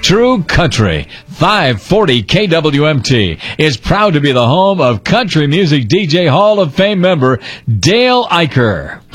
True Country, 540 KWMT, is proud to be the home of country music DJ Hall of Fame member Dale Eicher.